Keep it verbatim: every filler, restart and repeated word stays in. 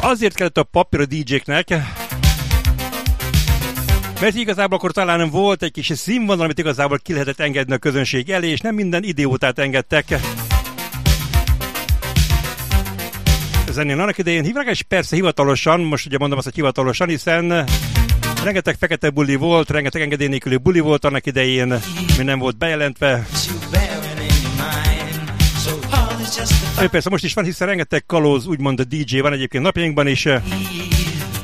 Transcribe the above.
Azért kellett a papír a dé jéknek, mert igazából akkor talán volt egy kis színvonal, amit igazából ki lehetett engedni a közönség elé, és nem minden idiótát engedtek. Zenén annak idején hívnak, és persze hivatalosan, most ugye mondom azt, hogy hivatalosan, hiszen rengeteg fekete buli volt, rengeteg engedély nélküli buli volt annak idején, mi nem volt bejelentve. Ő persze most is van, hiszen rengeteg kalóz, úgymond a dé jé van egyébként napjainkban is.